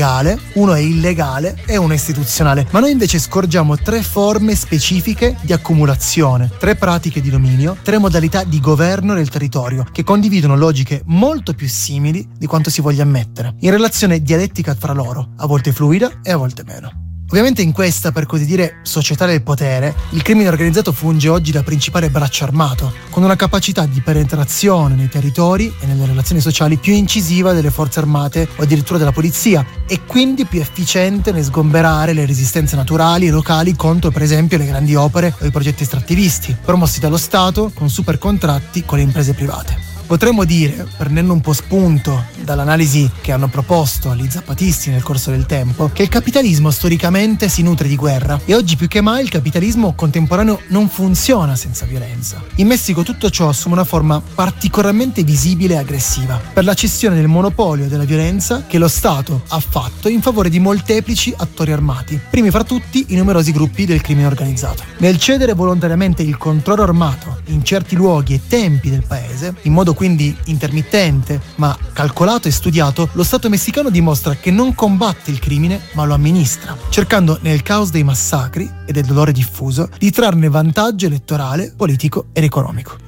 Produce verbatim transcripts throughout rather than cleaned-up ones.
uno è illegale e uno è istituzionale, ma noi invece scorgiamo tre forme specifiche di accumulazione, tre pratiche di dominio, tre modalità di governo del territorio che condividono logiche molto più simili di quanto si voglia ammettere, in relazione dialettica fra loro, a volte fluida e a volte meno. Ovviamente in questa, per così dire, società del potere, il crimine organizzato funge oggi da principale braccio armato, con una capacità di penetrazione nei territori e nelle relazioni sociali più incisiva delle forze armate o addirittura della polizia, e quindi più efficiente nel sgomberare le resistenze naturali e locali contro, per esempio, le grandi opere o i progetti estrattivisti, promossi dallo Stato con super contratti con le imprese private. Potremmo dire, prendendo un po' spunto dall'analisi che hanno proposto gli zappatisti nel corso del tempo, che il capitalismo storicamente si nutre di guerra e oggi più che mai il capitalismo contemporaneo non funziona senza violenza. In Messico tutto ciò assume una forma particolarmente visibile e aggressiva per la cessione del monopolio della violenza che lo Stato ha fatto in favore di molteplici attori armati, primi fra tutti i numerosi gruppi del crimine organizzato. Nel cedere volontariamente il controllo armato in certi luoghi e tempi del paese, in modo quindi intermittente ma calcolato e studiato, lo Stato messicano dimostra che non combatte il crimine ma lo amministra, cercando nel caos dei massacri e del dolore diffuso di trarne vantaggio elettorale, politico ed economico.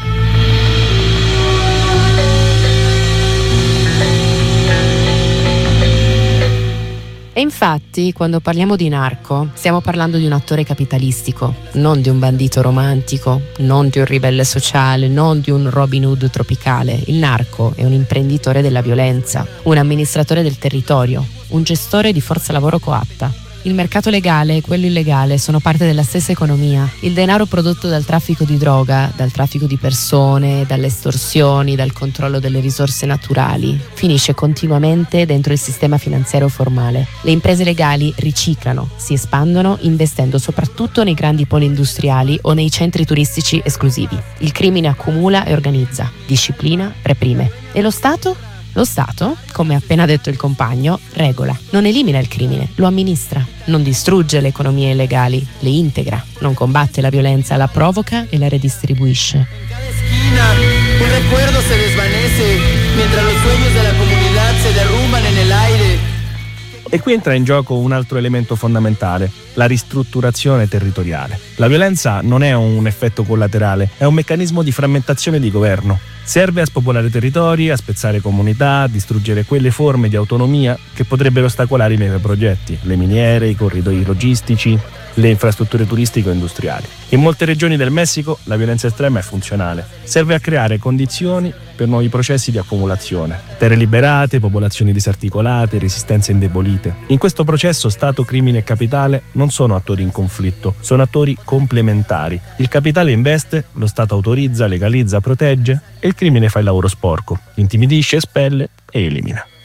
E infatti, quando parliamo di narco, stiamo parlando di un attore capitalistico, non di un bandito romantico, non di un ribelle sociale, non di un Robin Hood tropicale. Il narco è un imprenditore della violenza, un amministratore del territorio, un gestore di forza lavoro coatta. Il mercato legale e quello illegale sono parte della stessa economia. Il denaro prodotto dal traffico di droga, dal traffico di persone, dalle estorsioni, dal controllo delle risorse naturali, finisce continuamente dentro il sistema finanziario formale. Le imprese legali riciclano, si espandono investendo soprattutto nei grandi poli industriali o nei centri turistici esclusivi. Il crimine accumula e organizza, disciplina, reprime. E lo Stato? Lo Stato, come ha appena detto il compagno, regola, non elimina il crimine, lo amministra, non distrugge le economie illegali, le integra, non combatte la violenza, la provoca e la redistribuisce. In cada esquina un recuerdo se desvanece mientras los sueños de la comunidad se derrumban en el aire. E qui entra in gioco un altro elemento fondamentale, la ristrutturazione territoriale. La violenza non è un effetto collaterale, è un meccanismo di frammentazione di governo. Serve a spopolare territori, a spezzare comunità, a distruggere quelle forme di autonomia che potrebbero ostacolare i megaprogetti, le miniere, i corridoi logistici, le infrastrutture turistico-industriali. In molte regioni del Messico la violenza estrema è funzionale. Serve a creare condizioni per nuovi processi di accumulazione. Terre liberate, popolazioni disarticolate, resistenze indebolite. In questo processo Stato, crimine e capitale non sono attori in conflitto, sono attori complementari. Il capitale investe, lo Stato autorizza, legalizza, protegge e il crimine fa il lavoro sporco, intimidisce, espelle e elimina.